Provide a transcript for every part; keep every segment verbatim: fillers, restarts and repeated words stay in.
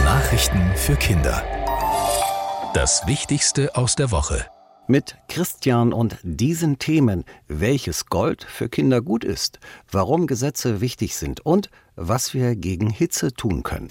Nachrichten für Kinder. Das Wichtigste aus der Woche. Mit Christian und diesen Themen, welches Gold für Kinder gut ist, warum Gesetze wichtig sind und was wir gegen Hitze tun können.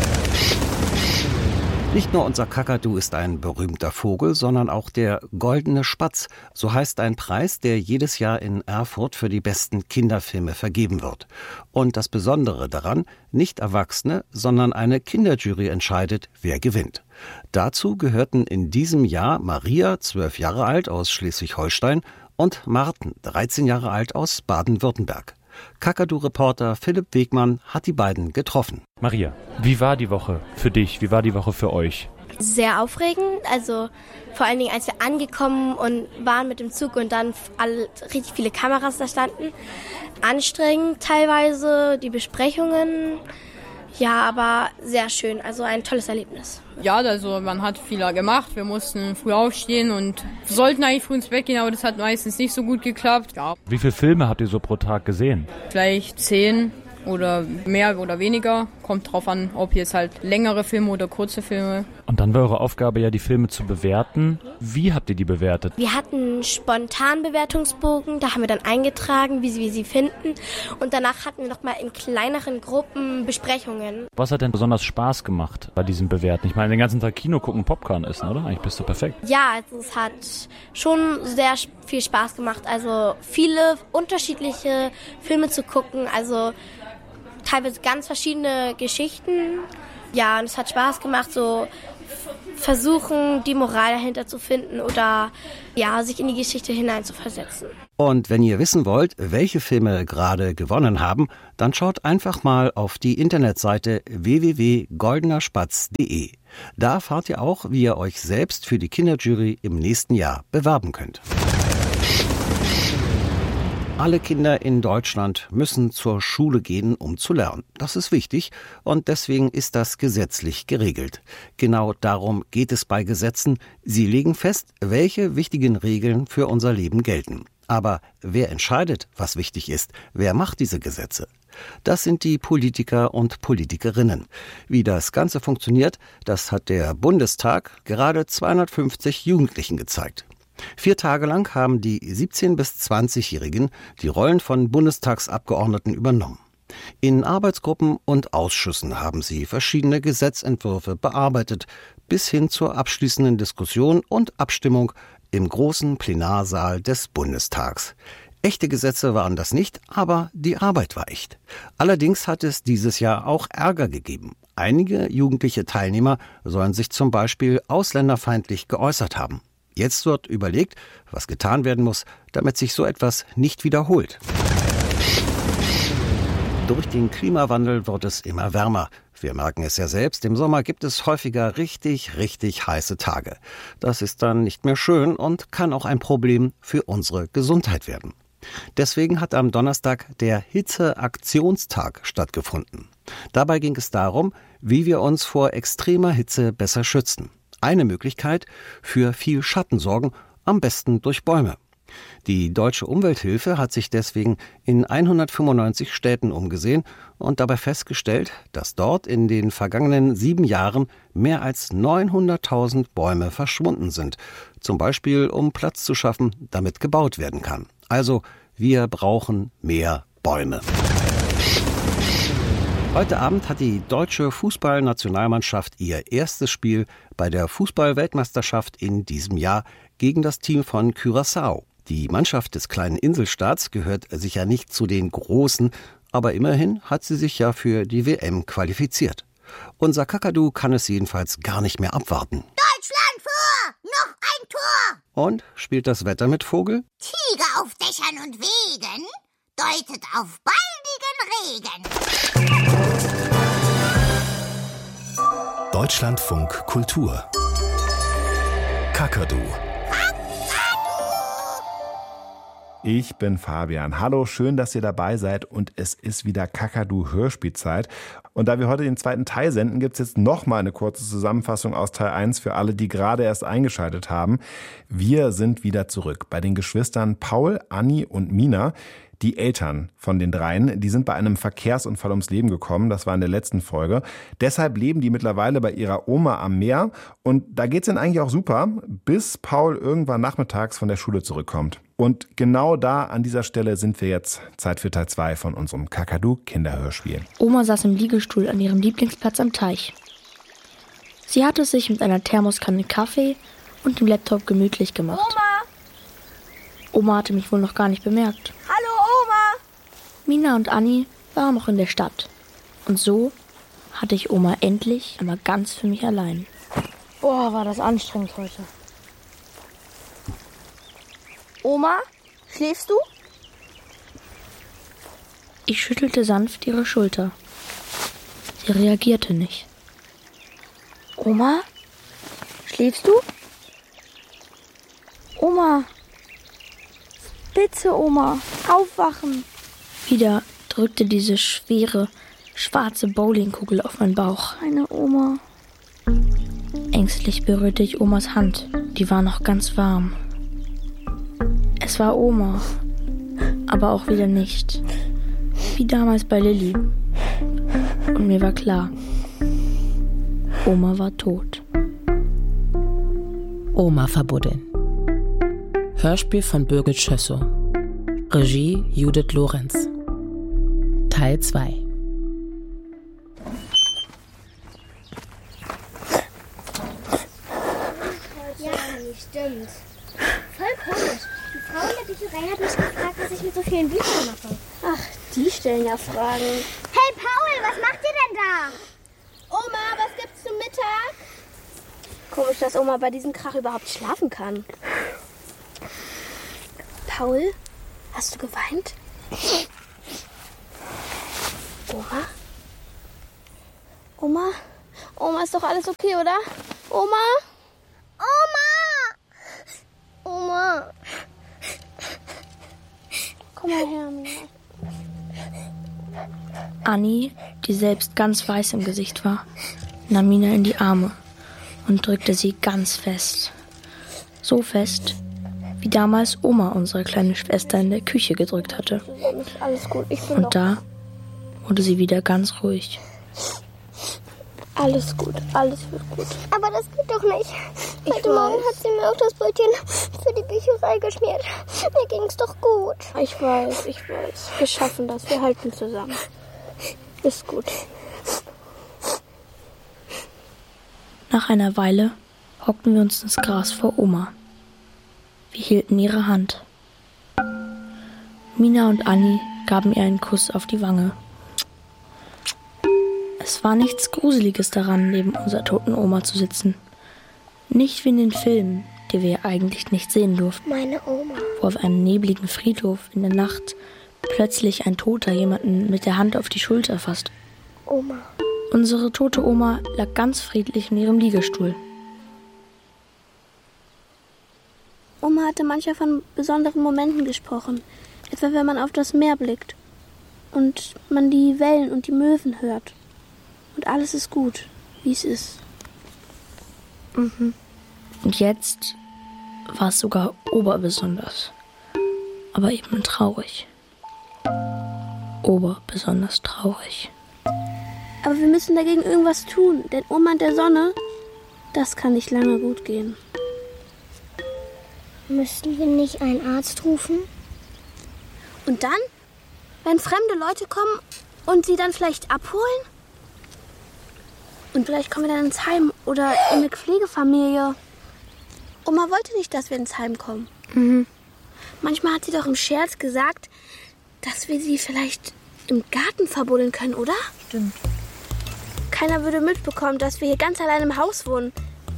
Nicht nur unser Kakadu ist ein berühmter Vogel, sondern auch der Goldene Spatz. So heißt ein Preis, der jedes Jahr in Erfurt für die besten Kinderfilme vergeben wird. Und das Besondere daran, nicht Erwachsene, sondern eine Kinderjury entscheidet, wer gewinnt. Dazu gehörten in diesem Jahr Maria, zwölf Jahre alt, aus Schleswig-Holstein und Marten, dreizehn Jahre alt, aus Baden-Württemberg. Kakadu-Reporter Philipp Wegmann hat die beiden getroffen. Maria, wie war die Woche für dich? Wie war die Woche für euch? Sehr aufregend, also vor allen Dingen, als wir angekommen und waren mit dem Zug und dann alle, richtig viele Kameras da standen. Anstrengend teilweise, die Besprechungen, ja, aber sehr schön, also ein tolles Erlebnis. Ja, also man hat viel gemacht, wir mussten früh aufstehen und sollten eigentlich früh ins Bett gehen, aber das hat meistens nicht so gut geklappt. Ja. Wie viele Filme habt ihr so pro Tag gesehen? Vielleicht zehn oder mehr oder weniger, kommt drauf an, ob jetzt halt längere Filme oder kurze Filme. Und dann war eure Aufgabe ja, die Filme zu bewerten. Wie habt ihr die bewertet? Wir hatten einen spontanen Bewertungsbogen, da haben wir dann eingetragen, wie wir sie finden. Und danach hatten wir nochmal in kleineren Gruppen Besprechungen. Was hat denn besonders Spaß gemacht bei diesem Bewerten? Ich meine, den ganzen Tag Kino gucken, Popcorn essen, oder? Eigentlich bist du perfekt. Ja, also es hat schon sehr viel Spaß gemacht. Also viele unterschiedliche Filme zu gucken, also teilweise ganz verschiedene Geschichten. Ja, und es hat Spaß gemacht, so versuchen, die Moral dahinter zu finden oder ja, sich in die Geschichte hineinzuversetzen. Und wenn ihr wissen wollt, welche Filme gerade gewonnen haben, dann schaut einfach mal auf die Internetseite w w w punkt goldener spatz punkt d e. Da erfahrt ihr auch, wie ihr euch selbst für die Kinderjury im nächsten Jahr bewerben könnt. Alle Kinder in Deutschland müssen zur Schule gehen, um zu lernen. Das ist wichtig und deswegen ist das gesetzlich geregelt. Genau darum geht es bei Gesetzen. Sie legen fest, welche wichtigen Regeln für unser Leben gelten. Aber wer entscheidet, was wichtig ist? Wer macht diese Gesetze? Das sind die Politiker und Politikerinnen. Wie das Ganze funktioniert, das hat der Bundestag gerade zweihundertfünfzig Jugendlichen gezeigt. Vier Tage lang haben die siebzehn- bis zwanzigjährigen die Rollen von Bundestagsabgeordneten übernommen. In Arbeitsgruppen und Ausschüssen haben sie verschiedene Gesetzentwürfe bearbeitet, bis hin zur abschließenden Diskussion und Abstimmung im großen Plenarsaal des Bundestags. Echte Gesetze waren das nicht, aber die Arbeit war echt. Allerdings hat es dieses Jahr auch Ärger gegeben. Einige jugendliche Teilnehmer sollen sich zum Beispiel ausländerfeindlich geäußert haben. Jetzt wird überlegt, was getan werden muss, damit sich so etwas nicht wiederholt. Durch den Klimawandel wird es immer wärmer. Wir merken es ja selbst, im Sommer gibt es häufiger richtig, richtig heiße Tage. Das ist dann nicht mehr schön und kann auch ein Problem für unsere Gesundheit werden. Deswegen hat am Donnerstag der Hitzeaktionstag stattgefunden. Dabei ging es darum, wie wir uns vor extremer Hitze besser schützen. Eine Möglichkeit, für viel Schatten sorgen, am besten durch Bäume. Die Deutsche Umwelthilfe hat sich deswegen in hundertfünfundneunzig Städten umgesehen und dabei festgestellt, dass dort in den vergangenen sieben Jahren mehr als neunhunderttausend Bäume verschwunden sind. Zum Beispiel, um Platz zu schaffen, damit gebaut werden kann. Also, wir brauchen mehr Bäume. Heute Abend hat die deutsche Fußballnationalmannschaft ihr erstes Spiel bei der Fußball-Weltmeisterschaft in diesem Jahr gegen das Team von Curaçao. Die Mannschaft des kleinen Inselstaats gehört sicher nicht zu den Großen, aber immerhin hat sie sich ja für die W M qualifiziert. Unser Kakadu kann es jedenfalls gar nicht mehr abwarten. Deutschland vor! Noch ein Tor! Und, spielt das Wetter mit Vogel? Tiger auf Dächern und Wegen deutet auf baldigen Regen. Deutschlandfunk Kultur. Kakadu. Ich bin Fabian. Hallo, schön, dass ihr dabei seid und es ist wieder Kakadu-Hörspielzeit. Und da wir heute den zweiten Teil senden, gibt es jetzt nochmal eine kurze Zusammenfassung aus Teil eins für alle, die gerade erst eingeschaltet haben. Wir sind wieder zurück bei den Geschwistern Paul, Anni und Mina. Die Eltern von den dreien, die sind bei einem Verkehrsunfall ums Leben gekommen. Das war in der letzten Folge. Deshalb leben die mittlerweile bei ihrer Oma am Meer. Und da geht's ihnen eigentlich auch super, bis Paul irgendwann nachmittags von der Schule zurückkommt. Und genau da, an dieser Stelle, sind wir jetzt. Zeit für Teil zwei von unserem Kakadu-Kinderhörspiel. Oma saß im Liegestuhl an ihrem Lieblingsplatz am Teich. Sie hatte es sich mit einer Thermoskanne Kaffee und dem Laptop gemütlich gemacht. Oma! Oma hatte mich wohl noch gar nicht bemerkt. Hallo, Oma! Mina und Anni waren noch in der Stadt. Und so hatte ich Oma endlich einmal ganz für mich allein. Boah, war das anstrengend heute. Oma, schläfst du? Ich schüttelte sanft ihre Schulter. Sie reagierte nicht. Oma? Schläfst du? Oma? Bitte, Oma, aufwachen. Wieder drückte diese schwere, schwarze Bowlingkugel auf meinen Bauch. Meine Oma. Ängstlich berührte ich Omas Hand. Die war noch ganz warm. Es war Oma, aber auch wieder nicht. Wie damals bei Lilly. Und mir war klar, Oma war tot. Oma verbuddeln. Hörspiel von Birgit Schössow. Regie Judith Lorenz. Teil zwei. Ja, stimmt. Voll komisch. Die Frau in der Bücherei hat mich gefragt, was ich mit so vielen Büchern mache. Ach, die stellen ja Fragen. Hey Paul, was macht ihr denn da? Oma, was gibt's zum Mittag? Komisch, dass Oma bei diesem Krach überhaupt schlafen kann. Paul, hast du geweint? Oma? Oma? Oma, ist doch alles okay, oder? Oma? Oma! Oma! Komm mal her, Mina. Anni, die selbst ganz weiß im Gesicht war, nahm Mina in die Arme und drückte sie ganz fest. So fest, wie damals Oma unsere kleine Schwester in der Küche gedrückt hatte. Alles gut, ich bin Und da wurde sie wieder ganz ruhig. Alles gut, alles wird gut. Aber das geht doch nicht. Ich Heute weiß. Morgen hat sie mir auch das Brötchen für die Bücherei geschmiert. Mir ging's doch gut. Ich weiß, ich weiß. Wir schaffen das, wir halten zusammen. Ist gut. Nach einer Weile hockten wir uns ins Gras vor Oma. Wir hielten ihre Hand. Mina und Anni gaben ihr einen Kuss auf die Wange. Es war nichts Gruseliges daran, neben unserer toten Oma zu sitzen. Nicht wie in den Filmen, die wir eigentlich nicht sehen durften. Meine Oma. Wo auf einem nebligen Friedhof in der Nacht plötzlich ein Toter jemanden mit der Hand auf die Schulter fasst. Oma. Unsere tote Oma lag ganz friedlich in ihrem Liegestuhl. Oma hatte manchmal von besonderen Momenten gesprochen. Etwa wenn man auf das Meer blickt und man die Wellen und die Möwen hört. Und alles ist gut, wie es ist. Mhm. Und jetzt war es sogar oberbesonders. Aber eben traurig. Oberbesonders traurig. Aber wir müssen dagegen irgendwas tun, denn Oma in der Sonne, das kann nicht lange gut gehen. Müssten wir nicht einen Arzt rufen? Und dann? Wenn fremde Leute kommen und sie dann vielleicht abholen? Und vielleicht kommen wir dann ins Heim oder in eine Pflegefamilie. Oma wollte nicht, dass wir ins Heim kommen. Mhm. Manchmal hat sie doch im Scherz gesagt, dass wir sie vielleicht im Garten verbuddeln können, oder? Stimmt. Keiner würde mitbekommen, dass wir hier ganz allein im Haus wohnen.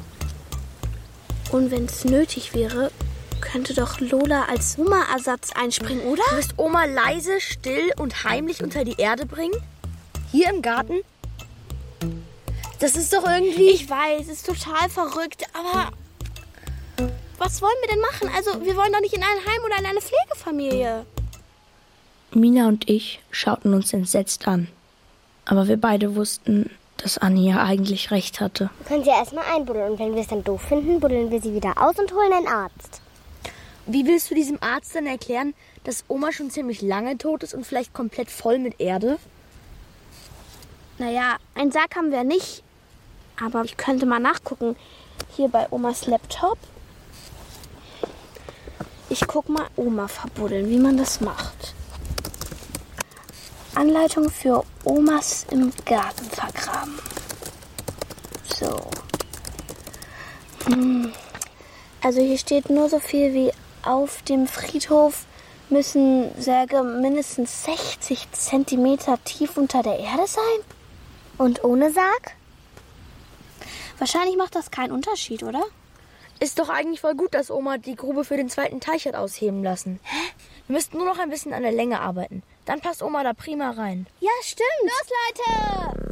Und wenn es nötig wäre, könnte doch Lola als Oma-Ersatz einspringen, oder? Du wirst Oma leise, still und heimlich unter die Erde bringen? Hier im Garten? Das ist doch irgendwie... Ich weiß, es ist total verrückt, aber was wollen wir denn machen? Also, wir wollen doch nicht in ein Heim oder in eine Pflegefamilie. Mina und ich schauten uns entsetzt an. Aber wir beide wussten, dass Anni ja eigentlich recht hatte. Wir können sie erstmal einbuddeln und wenn wir es dann doof finden, buddeln wir sie wieder aus und holen einen Arzt. Wie willst du diesem Arzt dann erklären, dass Oma schon ziemlich lange tot ist und vielleicht komplett voll mit Erde? Naja, einen Sarg haben wir nicht. Aber ich könnte mal nachgucken. Hier bei Omas Laptop. Ich guck mal Oma verbuddeln, wie man das macht. Anleitung für Omas im Garten vergraben. So. Hm. Also hier steht nur so viel wie auf dem Friedhof müssen Särge mindestens sechzig Zentimeter tief unter der Erde sein. Und ohne Sarg? Wahrscheinlich macht das keinen Unterschied, oder? Ist doch eigentlich voll gut, dass Oma die Grube für den zweiten Teich hat ausheben lassen. Hä? Wir müssten nur noch ein bisschen an der Länge arbeiten. Dann passt Oma da prima rein. Ja, stimmt. Los, Leute!